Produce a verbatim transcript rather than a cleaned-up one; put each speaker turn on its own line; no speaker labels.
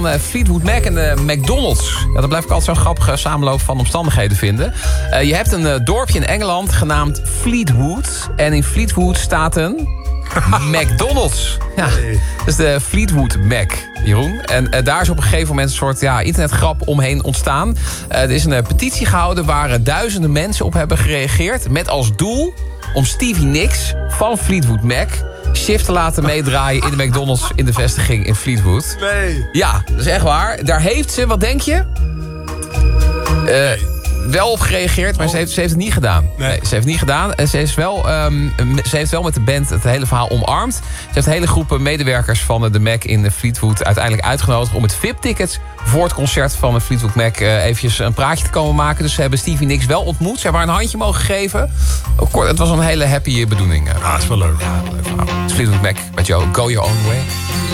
Uh, Fleetwood Mac en de McDonald's. Ja, dat blijf ik altijd zo'n grappige samenloop van omstandigheden vinden. Uh, je hebt een uh, dorpje in Engeland genaamd Fleetwood. En in Fleetwood staat een McDonald's. Ja, dat is de Fleetwood Mac, Jeroen. En uh, daar is op een gegeven moment een soort ja, internetgrap omheen ontstaan. Uh, er is een uh, petitie gehouden waar uh, duizenden mensen op hebben gereageerd. Met als doel om Stevie Nicks van Fleetwood Mac shift te laten meedraaien in de McDonald's in de vestiging in Fleetwood.
Nee.
Ja, dat is echt waar. Daar heeft ze, wat denk je? Uh, wel op gereageerd, maar oh. ze, heeft, ze heeft het niet gedaan. Nee. nee, ze heeft het niet gedaan. En ze, is wel, um, ze heeft wel met de band het hele verhaal omarmd. Ze heeft een hele groep medewerkers van de Mac in Fleetwood uiteindelijk uitgenodigd om het V I P-ticket voor het concert van de Fleetwood Mac uh, eventjes een praatje te komen maken. Dus ze hebben Stevie Nicks wel ontmoet. Ze hebben haar een handje mogen geven. Kort, het was een hele happy bedoeling.
Ah, dat is wel leuk.
Ja, leuk verhaal. Fleetwood Mac met jou. Go Your Own Way.